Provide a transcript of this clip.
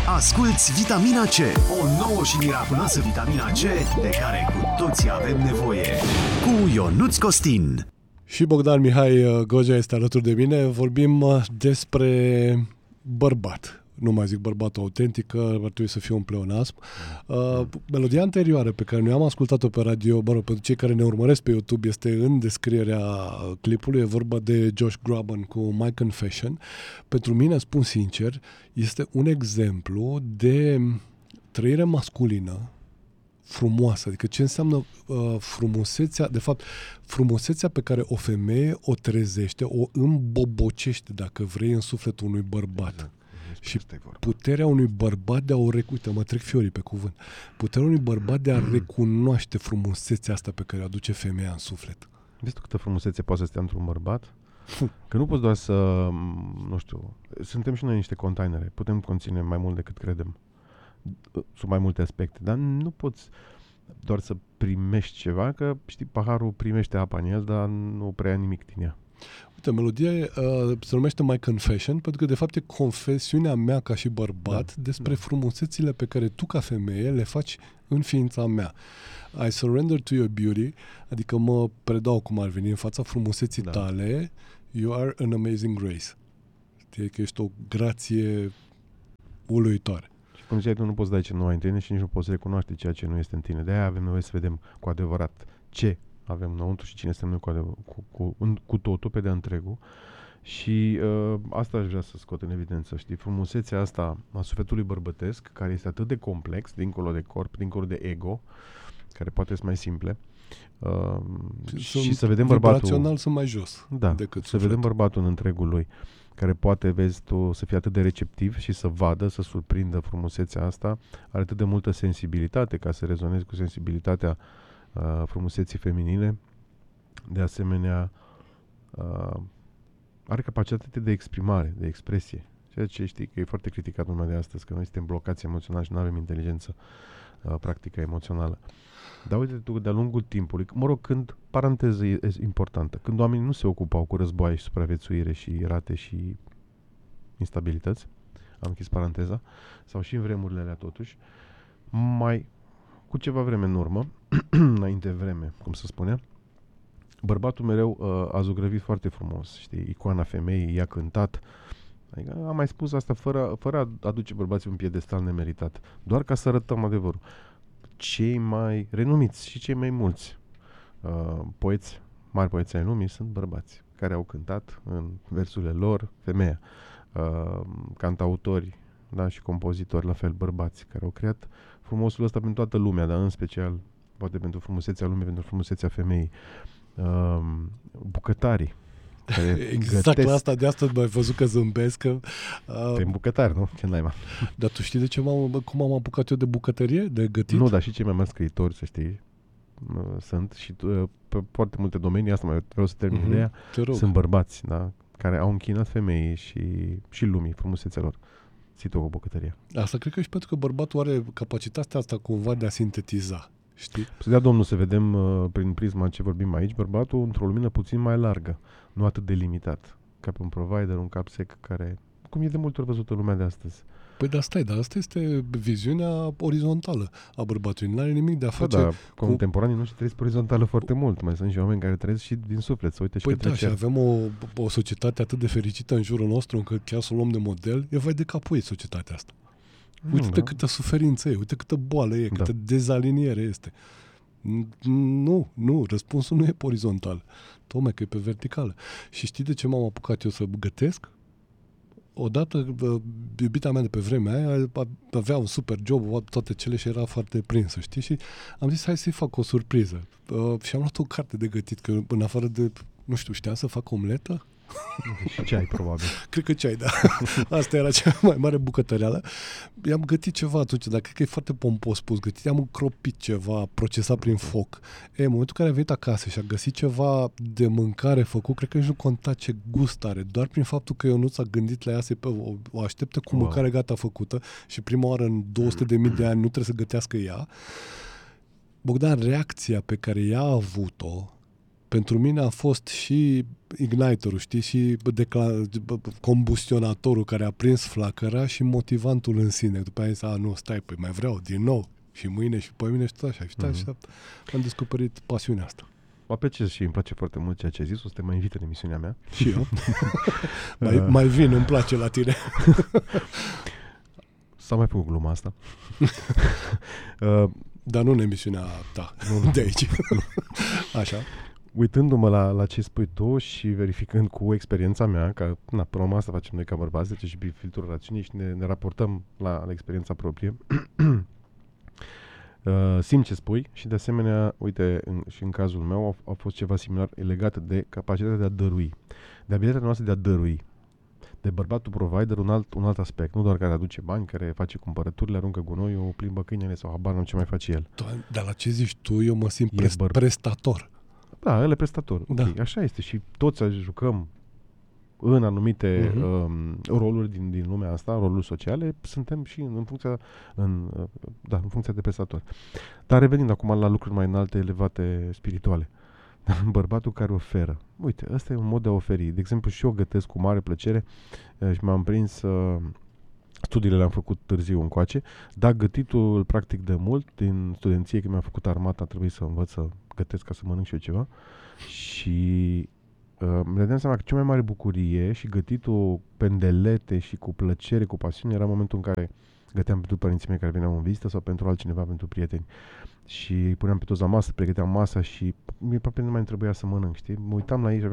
Asculți Vitamina C, o nouă și miraculoasă vitamina C de care cu toții avem nevoie. Cu Ionuț Costin. Și Bogdan Mihai Gogea este alături de mine. Vorbim despre bărbat. Nu mai zic bărbatul autentic, că ar trebui să fie un pleonasm. Melodia anterioară pe care noi am ascultat-o pe radio, pentru cei care ne urmăresc pe YouTube, este în descrierea clipului. E vorba de Josh Groban cu My Confession. Pentru mine, spun sincer, este un exemplu de trăire masculină frumoasă. Adică ce înseamnă frumusețea, de fapt, frumusețea pe care o femeie o trezește, o îmbobocește, dacă vrei, în sufletul unui bărbat. Și puterea unui bărbat de a o recunoaște, mă trec fiorii pe cuvânt, puterea unui bărbat de a recunoaște frumusețea asta pe care o aduce femeia în suflet. Vezi tu câtă frumusețe poate să stea într-un bărbat? Că nu poți doar să, nu știu, suntem și noi niște containere, putem conține mai mult decât credem, sub mai multe aspecte, dar nu poți doar să primești ceva, că știi, paharul primește apa în el, dar nu prea nimic din ea. Uite, melodia se numește My Confession, pentru că de fapt e confesiunea mea ca și bărbat despre frumusețile pe care tu ca femeie le faci în ființa mea. I surrender to your beauty, adică mă predau cum ar veni în fața frumuseții tale. You are an amazing grace. Știi că ești o grație uluitoare. Și cum ziceai tu, nu poți da ce nu ai în tine și nici nu poți recunoaște ceea ce nu este în tine. De-aia avem nevoie să vedem cu adevărat ce avem înăuntru și cine suntem noi cu totul, pe de-a întregul. Și asta aș vrea să scot în evidență, știi? Frumusețea asta a sufletului bărbătesc, care este atât de complex, dincolo de corp, dincolo de ego, care poate sunt mai simple. Și să vedem bărbatul... Vibrațional sunt mai jos. Da, decât să vedem bărbatul în întregul lui, care poate, vezi tu, să fie atât de receptiv și să vadă, să surprindă frumusețea asta, are atât de multă sensibilitate ca să rezonezi cu sensibilitatea frumuseții feminine. De asemenea, are capacitate de exprimare, de expresie. Ceea ce știi că e foarte criticat lumea de astăzi, că noi suntem blocați emoțional și nu avem inteligență practică emoțională. Dar uite tu, de-a lungul timpului, când, paranteză e importantă, când oamenii nu se ocupau cu războaie și supraviețuire și rate și instabilități, am închis paranteza, sau și în vremurile alea totuși, mai cu ceva vreme în urmă, înainte vreme, cum se spunea, bărbatul mereu a zugrăvit foarte frumos, știi, icoana femeii, i-a cântat. Adică am mai spus asta fără a aduce bărbații un piedestal nemeritat, doar ca să arătăm adevărul. Cei mai renumiți și cei mai mulți poeți, mari poeți ai lumii, sunt bărbați care au cântat în versurile lor femeia. Cantautori, da, și compozitori, la fel, bărbați, care au creat frumosul ăsta pentru toată lumea, dar în special, poate pentru frumusețea lumii, pentru frumusețea femeii. Bucătarii. Exact la asta, de asta m-ai văzut că zâmbesc. Te bucătar, nu? Ce naiba. Dar tu știi de ce cum am apucat eu de bucătărie, de gătit? Nu, dar și cei mai mari scriitori, să știi, sunt și pe foarte multe domenii, asta mai vreau să termin ideea, sunt bărbați, da, care au închinat femeii și lumii, frumusețea lor. Ții-o cu bucătăria. Asta cred că și pentru că bărbatul are capacitatea asta cumva de a sintetiza, știi? Să dea Domnul să vedem prin prisma ce vorbim aici, bărbatul într-o lumină puțin mai largă, nu atât de limitat, ca pe un provider, un cap sec care, cum e de multe ori văzută lumea de astăzi. Păi dar stai, dar asta este viziunea orizontală a bărbatului. Nu are nimic de a face contemporanii noștri trăiesc pe orizontală foarte mult. Mai sunt și oameni care trăiesc și din suflet, să uite și către cer. Și avem o societate atât de fericită în jurul nostru, încât chiar să o luăm de model, e vai de capul ei societatea asta. Uite-te câtă suferință e, uite câtă boală e, câtă dezaliniere este. Nu, răspunsul nu e pe orizontal. Tocmai că e pe verticală. Și știi de ce m-am apucat eu să gătesc? Odată, iubita mea de pe vremea aia avea un super job, toate cele, și era foarte prinsă, știi? Și am zis, hai să-i fac o surpriză. Și am luat o carte de gătit, că în afară de, nu știu, știam să fac omletă? Și ceai, probabil. Cred că ceai, da. Asta era cea mai mare bucătăreală. I-am gătit ceva atunci, dar cred că e foarte pompos spus gătit. I-am încropit ceva, procesat prin foc. În momentul în care a venit acasă și a găsit ceva de mâncare făcut, cred că nici nu conta ce gust are. Doar prin faptul că eu nu s-a gândit la ea, o așteptă cu mâncare gata făcută și prima oară în 200.000 de ani nu trebuie să gătească ea. Bogdan, reacția pe care ea a avut-o pentru mine a fost și igniterul, știi, și combustionatorul care a prins flacăra și motivantul în sine. După aia zis, nu, stai, păi mai vreau din nou. Și mâine și pe mine și tot așa. Și am descoperit pasiunea asta. Mă apreciez și îmi place foarte mult ceea ce ai zis. O să te mai invit în emisiunea mea. Și eu. mai vin, îmi place la tine. S-a mai făcut gluma asta. Dar nu în emisiunea ta, nu de aici. Așa. Uitându-mă la ce spui tu și verificând cu experiența mea, că până la urmă asta facem noi ca bărbați, deci și pe filtrul rațiunii și ne raportăm la experiența proprie. Simt ce spui și de asemenea, uite, și în cazul meu a fost ceva similar legat de capacitatea de a dărui, de abilitatea noastră de a dărui, de bărbatul provider, un alt aspect, nu doar care aduce bani, care face cumpărăturile, aruncă gunoiul, plimbă câinele sau habar nu ce mai face el. Dar la ce zici tu, eu mă simt prestator. Da, el e prestator. Da. Okay, așa este și toți jucăm în anumite roluri din lumea asta, roluri sociale, suntem și în funcția de prestator. Dar revenind acum la lucruri mai înalte, elevate, spirituale. Bărbatul care oferă. Uite, ăsta e un mod de a oferi. De exemplu, și eu gătesc cu mare plăcere și m-am prins, studiile le-am făcut târziu încoace, dar gătitul practic de mult, din studenție, când mi-am făcut armata, a trebuit să învăț să gătesc ca să mănânc și eu ceva. Și mi-am dat seama că cea mai mare bucurie și gătitul pendelete și cu plăcere, cu pasiune, era momentul în care găteam pentru părinții mei care veneau în vizită sau pentru altcineva, pentru prieteni. Și îi puneam pe toți la masă, pregăteam masa și aproape nu mai trebuia să mănânc, știi? Mă uitam la ei și